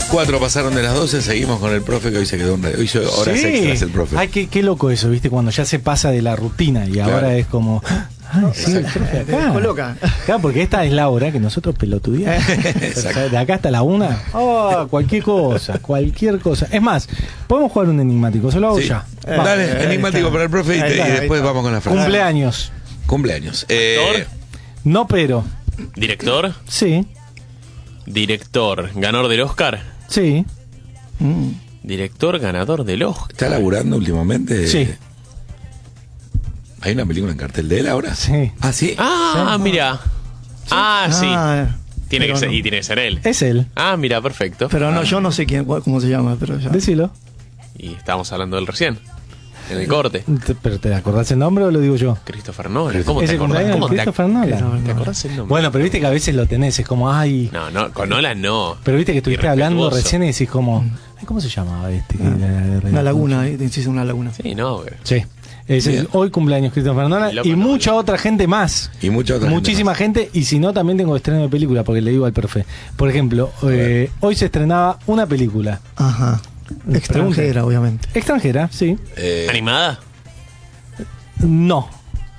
4 pasaron de las 12, seguimos con el profe que hoy se quedó hoy hizo horas extras el profe. Ay, qué loco eso, ¿viste? Cuando ya se pasa de la rutina y Claro. ahora es como... Ay, sí, el profe acá. Coloca. Claro, porque esta es la hora que nosotros pelotudeamos. Exacto. De acá hasta la 1, cualquier cosa. Es más, podemos jugar un enigmático, se lo hago Sí. ya. Vamos. Dale, enigmático para el profe y, Ahí está, y ahí después está. vamos con la frase. Cumpleaños. Cumpleaños. Actor. No, pero. Director. Sí, Director. Ganador del Oscar. sí, Director ganador del Oscar. ¿Está laburando últimamente? sí, ¿Hay una película en cartel de él ahora? sí. Ah, sí. Ah, mira. Ah, sí. Tiene que pero ser, no. y tiene que ser él. Es él. Ah, mira, perfecto. Pero no, yo no sé cómo se llama, pero ya. Decilo. Y estábamos hablando del recién. En el corte. ¿Pero te acordás el nombre o lo digo yo? Christopher Nolan. ¿Cómo ¿Es te el acordás? cumpleaños de ¿Cómo Christopher Nolan? te acordás el nombre? Bueno, pero viste que a veces lo tenés, es como, ay. No, con Nolan no. Pero viste que estuviste hablando Irrespetuoso. recién y decís como, ay, ¿cómo se llamaba este? Una laguna, hiciste una laguna. Sí, no, pero... Sí. Es Bien. hoy cumpleaños Christopher Nolan Loco y Nolan. mucha otra gente más. Y mucha otra Muchísima gente, y si no, también tengo estreno de película, porque le digo al profe. Por ejemplo, hoy se estrenaba una película Ajá. Extranjera, obviamente. extranjera, sí. ¿Animada? No,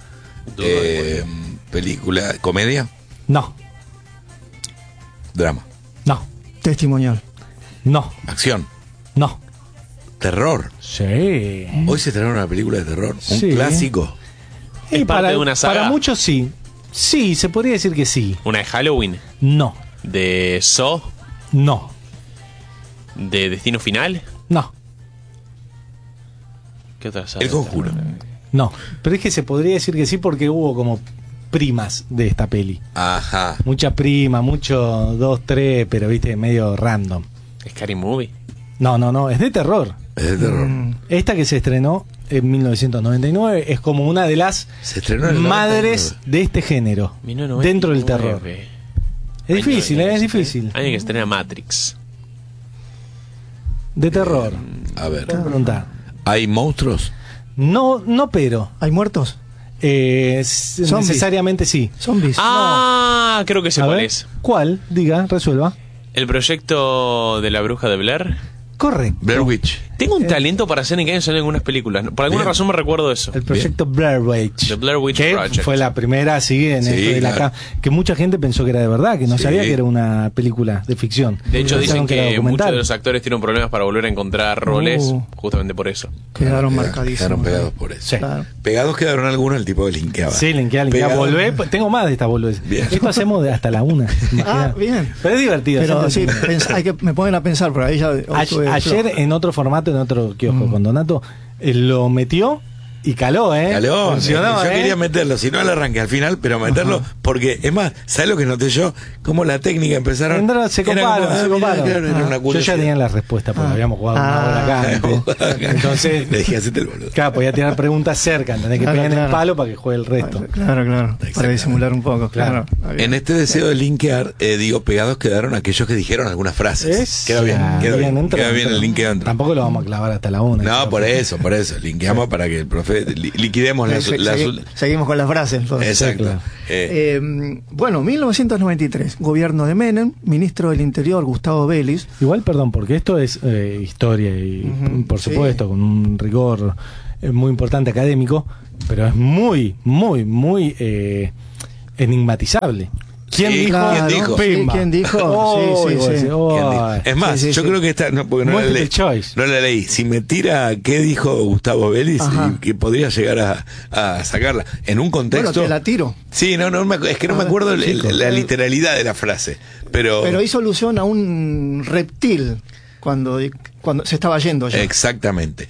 Película, comedia, no, drama, no, Testimonial. no, acción, no. terror. Sí. Hoy se estrenó una película de terror, un Sí. clásico. ¿Es parte de una saga? Para muchos sí. Sí, se podría decir que sí. ¿Una de Halloween? No, ¿De Saw? no, ¿De Destino Final? no, ¿Qué otra saga? El Conjuro. no. Pero es que se podría decir que sí porque hubo como primas de esta peli. Ajá. Mucha prima, mucho 2, 3, pero viste, medio random. ¿Scary Movie? No, es de terror. Es de terror. Esta que se estrenó en 1999 es como una de las Se estrenó en el madres 99. de este género 1999. dentro del terror. Es difícil, es difícil. Año que estrena Matrix. De terror. A ver. Puedo preguntar. ¿Hay monstruos? No, pero ¿Hay muertos? Zombies. necesariamente sí. Zombies. Ah, creo que sé A cuál ver, es. ¿cuál? Diga, resuelva. El proyecto de la bruja de Blair. Correcto. Blair Witch. Tengo un talento para hacer engaños en algunas películas. Por alguna Bien. razón me recuerdo eso. El proyecto Blair Witch. The Blair Witch que Project. fue la primera así en Sí, esto de la claro. que mucha gente pensó que era de verdad, que no Sí. sabía que era una película de ficción. De hecho, Pensaron dicen era que muchos documental. de los actores tienen problemas para volver a encontrar roles justamente por eso. Quedaron marcadísimos. Quedaron pegados por eso. Sí. Claro. Pegados quedaron algunos, el tipo que linkeaba. Sí, linkeá. Pegado. Volvé, tengo más de estas boludeces. Bien. Esto hacemos de hasta la 1. Ah, bien. Pero es divertido. Pero sí, siempre- me ponen a pensar, por ahí ya. Ayer en otro formato, en otro kiosco con Donato, lo metió y caló, ¿eh? Caló. Funcionó, Yo ¿eh? quería meterlo, si no al arranque, al final, pero meterlo, porque es más, ¿sabes lo que noté yo? Como la técnica empezaron. Se era coparon, como, se mira, coparon. claro, era una Yo ya curiosidad. tenía la respuesta porque habíamos jugado una hora acá. ¿entendés? Entonces, le dije, hacete el boludo. claro, podía tirar preguntas cerca, ¿entendés? Que Claro, peguen el claro. palo para que juegue el resto. Claro. Para disimular un poco. Claro. En este deseo de linkear, digo, pegados quedaron aquellos que dijeron algunas frases. Quedó bien, quedó bien, entró, queda bien entró. el linkeo dentro. Tampoco lo vamos a clavar hasta la 1. No, por eso. Linkeamos para que el profe liquidemos Seguimos con las frases. Entonces. Exacto. claro. Bueno, 1993, gobierno de Menem, ministro del Interior Gustavo Vélez. Igual, perdón, porque esto es historia y, Ujú, por sí. supuesto, con un rigor muy importante académico, pero es muy, muy, muy enigmatizable. ¿Quién Sí, dijo? ¿quién dijo? Sí, Pimba. ¿quién dijo? Oh, Sí, y vos sí, decís, sí. oh, ¿Quién dijo? Es más, Sí, yo creo que esta, no, porque no la Multiple leí. choice. No la leí. Si me tira qué dijo Gustavo Vélez, Ajá. que podría llegar a sacarla. En un contexto. Bueno, te la tiro. Sí, es que no me acuerdo la literalidad de la frase. Pero Pero hizo alusión a un reptil cuando se estaba yendo ya. exactamente.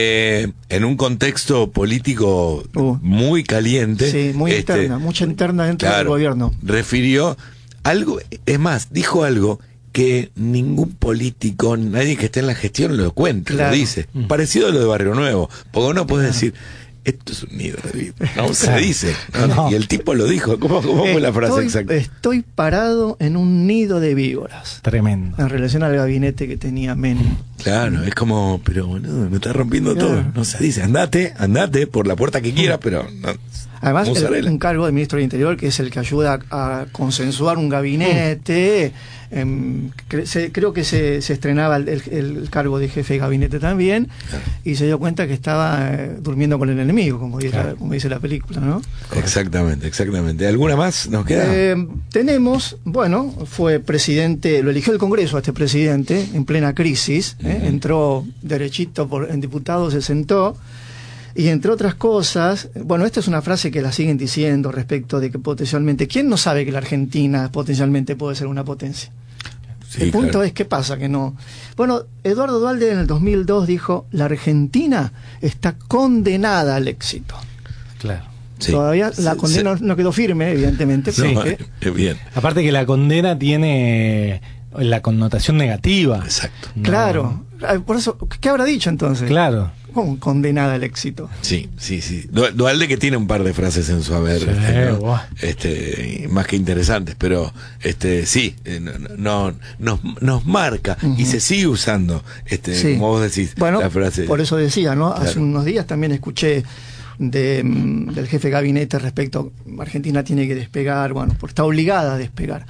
En un contexto político muy caliente. Sí, muy interna, mucha interna dentro del gobierno. Refirió algo, es más, dijo algo que ningún político, nadie que esté en la gestión lo cuenta, Claro. lo dice. Parecido a lo de Barrio Nuevo. Porque uno puede decir, esto es un nido de víboras. No se dice. ¿no? No. Y el tipo lo dijo. ¿Cómo fue la frase exacta? Estoy parado en un nido de víboras. Tremendo. En relación al gabinete que tenía Menem. Claro, es como, pero boludo, me está rompiendo Claro. todo. No se dice, andate por la puerta que quieras, pero no. Además, Mozzarella. un cargo de ministro del Interior que es el que ayuda a consensuar un gabinete. Creo que se estrenaba el cargo de jefe de gabinete también, y se dio cuenta que estaba durmiendo con el enemigo, como dice la película, ¿no? Exactamente. ¿Alguna más nos queda? Tenemos, bueno, fue presidente, lo eligió el Congreso a este presidente en plena crisis, entró derechito en diputado, se sentó. Y entre otras cosas, bueno, esta es una frase que la siguen diciendo respecto de que potencialmente, ¿quién no sabe que la Argentina potencialmente puede ser una potencia? Sí, El punto claro. es, ¿qué pasa? Que no. Bueno, Eduardo Duhalde en el 2002 dijo, la Argentina está condenada al éxito. Claro. Sí. Todavía la condena no quedó firme, evidentemente. Sí. Porque, Bien. Aparte que la condena tiene la connotación negativa. Exacto. No. claro, por eso, ¿qué habrá dicho entonces? Claro. ¿Cómo condenada al éxito? Sí. Duhalde, que tiene un par de frases en su haber, Sí, ¿no? buah. Más que interesantes, pero sí, nos marca y se sigue usando, Sí. como vos decís, Bueno, la frase. por eso decía, ¿no? Hace Claro. unos días también escuché del jefe de gabinete respecto a Argentina tiene que despegar, bueno, porque está obligada a despegar.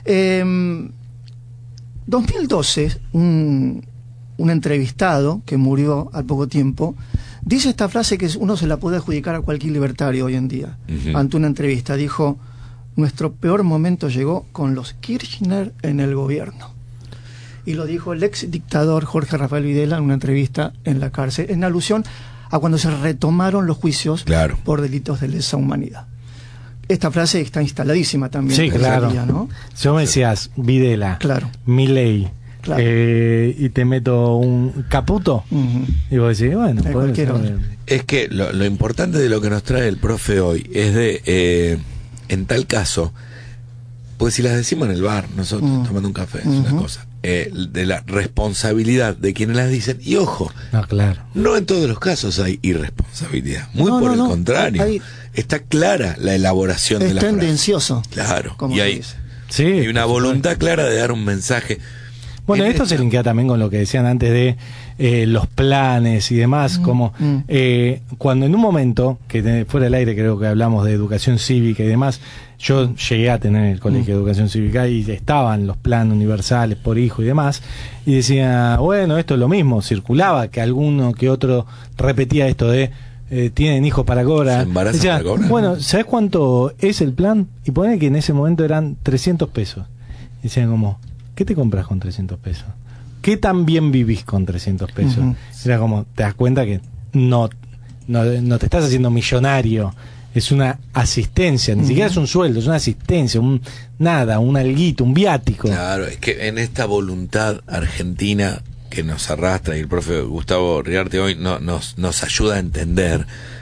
2012, un entrevistado que murió al poco tiempo dice esta frase que uno se la puede adjudicar a cualquier libertario hoy en día. Ante una entrevista dijo: nuestro peor momento llegó con los Kirchner en el gobierno. Y lo dijo el ex dictador Jorge Rafael Videla en una entrevista en la cárcel, en alusión a cuando se retomaron los juicios Claro. por delitos de lesa humanidad. Esta frase está instaladísima también. Sí, en esa claro. línea, ¿no? Si vos me decías Videla, Claro. Milei, Claro. y te meto un Caputo, Ujú. y vos decís, bueno, De puede cualquier ser. otro. Es que lo importante de lo que nos trae el profe hoy es de, en tal caso, pues si las decimos en el bar, nosotros tomando un café, es una cosa, de la responsabilidad de quienes las dicen, y ojo, No, claro. no en todos los casos hay irresponsabilidad, muy No, por no, el no. contrario, Hay- está clara la elaboración de Es la frase. tendencioso. Claro, como y se hay, dice. Sí. hay una por supuesto. voluntad clara de dar un mensaje. Bueno, En esto esta- se linkea también con lo que decían antes de los planes y demás, como cuando en un momento, que fuera del aire creo que hablamos de educación cívica y demás, yo llegué a tener el colegio de educación cívica y estaban los planes universales por hijo y demás, y decía, bueno, esto es lo mismo, circulaba que alguno que otro repetía esto de tienen hijos para cobrar. ¿Se embarazan Decía, para cobrar? bueno, ¿sabes cuánto es el plan? Y pone que en ese momento eran 300 pesos. Y decían como, ¿qué te compras con 300 pesos? ¿Qué tan bien vivís con 300 pesos? Ujú. Era como, te das cuenta que no te estás haciendo millonario, es una asistencia, ni siquiera es un sueldo, es una asistencia, un alguito, un viático. Claro, es que en esta voluntad argentina que nos arrastra, y el profe Gustavo Riarte hoy nos ayuda a entender,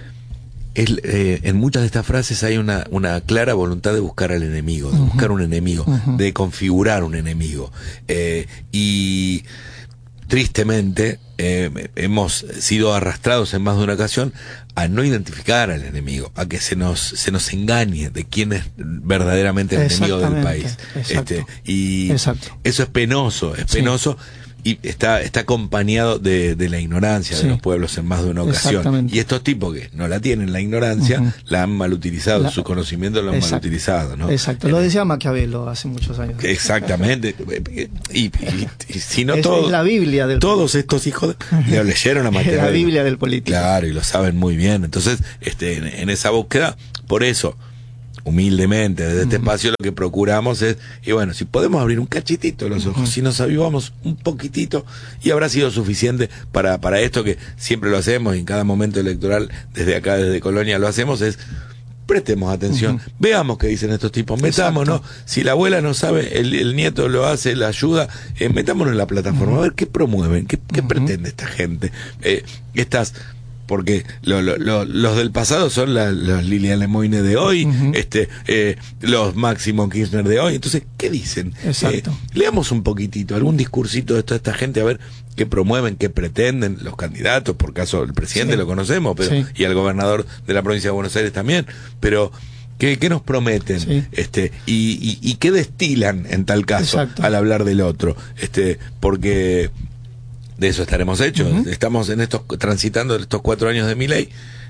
en muchas de estas frases hay una clara voluntad de buscar al enemigo, de buscar un enemigo, de configurar un enemigo. Y tristemente hemos sido arrastrados en más de una ocasión a no identificar al enemigo, a que se nos engañe de quién es verdaderamente el enemigo del país. Exacto. Y Exacto. eso es penoso, y está acompañado de la ignorancia Sí. de los pueblos en más de una ocasión. Exactamente. Y estos tipos que no la tienen, la ignorancia, la han mal utilizado, su conocimiento lo han mal Exacto. utilizado, ¿no? Exacto, lo decía Maquiavelo hace muchos años. Exactamente. Y si no Es todos, la Biblia del todos estos hijos le leyeron a Es Maquiavelo. la Biblia del político. Claro, y lo saben muy bien. Entonces, en esa búsqueda, por eso, humildemente, desde este espacio lo que procuramos es, y bueno, si podemos abrir un cachitito los ojos, si nos avivamos un poquitito, y habrá sido suficiente para esto que siempre lo hacemos, y en cada momento electoral, desde acá, desde Colonia, lo hacemos, es prestemos atención, veamos qué dicen estos tipos, metámonos, si la abuela no sabe, el nieto lo hace, la ayuda, metámonos en la plataforma, a ver qué promueven, qué pretende esta gente, porque los del pasado son los Lilian Lemoyne de hoy, los Máximo Kirchner de hoy. Entonces, ¿qué dicen? Exacto. Leamos un poquitito, algún discursito de toda esta gente, a ver qué promueven, qué pretenden los candidatos. Por caso, el presidente Sí. lo conocemos, pero Sí. y al gobernador de la provincia de Buenos Aires también. Pero ¿qué nos prometen? Sí. Y qué destilan en tal caso Exacto. al hablar del otro. Porque de eso estaremos hechos. Estamos transitando estos 4 años de Milei.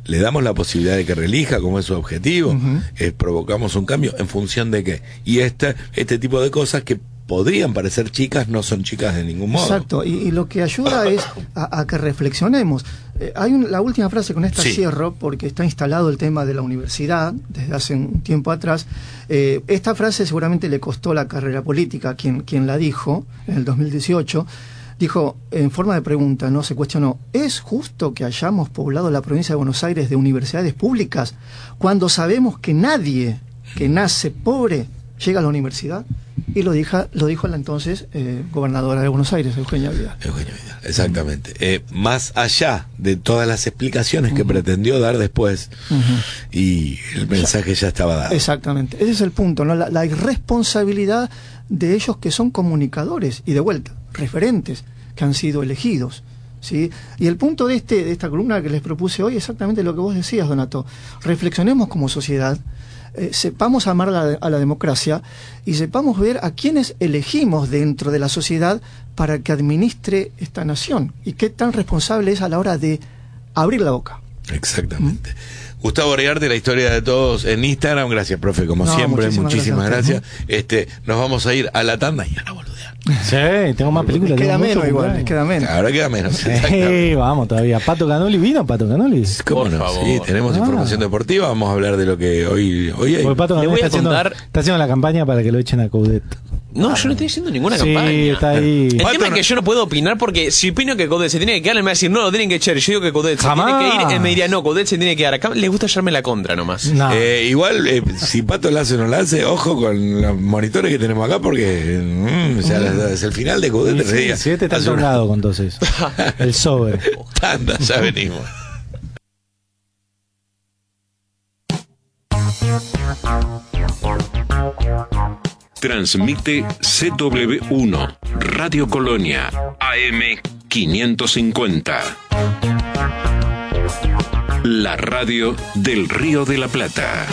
le damos la posibilidad de que reelija, como es su objetivo, provocamos un cambio en función de qué. Y este tipo de cosas que podrían parecer chicas, no son chicas de ningún modo. Exacto, y lo que ayuda es a que reflexionemos. Hay la última frase, con esta cierro, porque está instalado el tema de la universidad desde hace un tiempo atrás. Esta frase seguramente le costó la carrera política a quien la dijo en el 2018. Dijo, en forma de pregunta, no se cuestionó: ¿es justo que hayamos poblado la provincia de Buenos Aires de universidades públicas cuando sabemos que nadie que nace pobre llega a la universidad? Y lo dijo la entonces gobernadora de Buenos Aires, Eugenia Vidal. Exactamente. Más allá de todas las explicaciones que pretendió dar después, y el mensaje ya estaba dado. Exactamente. Ese es el punto, ¿no? La irresponsabilidad de ellos, que son comunicadores y, de vuelta, referentes que han sido elegidos, ¿sí? Y el punto de esta columna que les propuse hoy es exactamente lo que vos decías, Donato. Reflexionemos como sociedad, sepamos amar a la democracia y sepamos ver a quienes elegimos dentro de la sociedad para que administre esta nación, y qué tan responsable es a la hora de abrir la boca. Exactamente. Gustavo Riarte, La Historia de Todos, en Instagram. Gracias, profe, como siempre. Muchísimas gracias. Nos vamos a ir a la tanda y a la boludear. Sí, tengo más películas. Queda menos igual, queda menos. Ahora queda menos. Vamos todavía. Pato Canoli, ¿vino Pato Canoli? ¿Cómo no? Sí, tenemos información deportiva. Vamos a hablar de lo que hoy hay. Porque Pato Canoli está haciendo la campaña para que lo echen a Coudet. No, yo no estoy haciendo ninguna campaña. Sí, está ahí. El tema es que yo no puedo opinar, porque si opino que Coudet se tiene que quedar, él me va a decir, no, lo tienen que echar. Yo digo que Coudet se tiene que ir, él me diría, no, Coudet se tiene que quedar. Acá les gusta echarme la contra nomás. No. Igual, si Pato la hace o no la hace, ojo con los monitores que tenemos acá, porque es el final de Coudet. Sí, este está sobrado con todo eso. El sobre. Tanda, ya venimos. Transmite CW1, Radio Colonia, AM 550. La radio del Río de la Plata.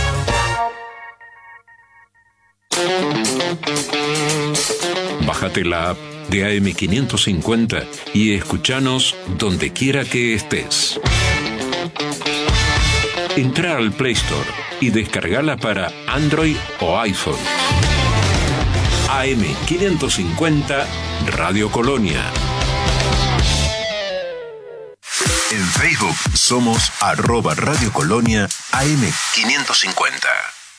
Bájate la app de AM 550 y escuchanos donde quiera que estés. Entra al Play Store y descargala para Android o iPhone. AM 550 Radio Colonia. En Facebook somos @Radio Colonia AM 550.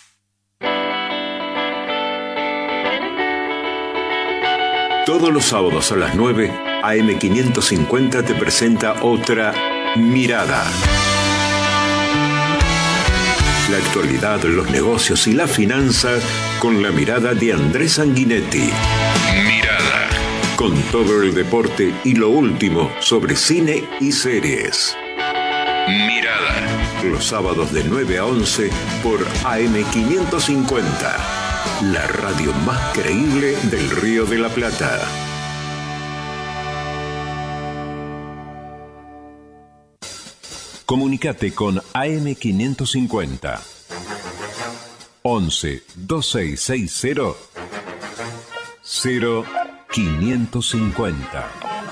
Todos los sábados a las 9, AM 550 te presenta otra Mirada. La actualidad, los negocios y las finanzas con la mirada de Andrés Sanguinetti. Mirada. Con todo el deporte y lo último sobre cine y series. Mirada. Los sábados de 9 a 11 por AM 550. La radio más creíble del Río de la Plata. Comunicate con AM 550 11 2660 0550.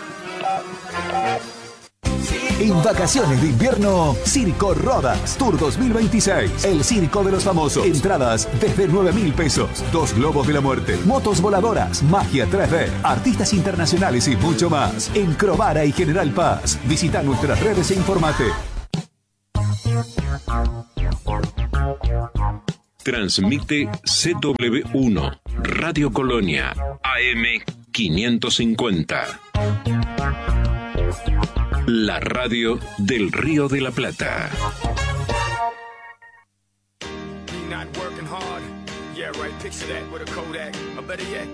En vacaciones de invierno, Circo Rodas Tour 2026. El circo de los famosos. Entradas desde 9.000 pesos. 2 globos de la muerte, motos voladoras, magia 3D, artistas internacionales y mucho más. En Crovara y General Paz. Visita nuestras redes e informate. Transmite CW1, Radio Colonia, AM 550. La radio del Río de la Plata. Not working hard. Yeah, right. Picture that with a Kodak. Or better yet,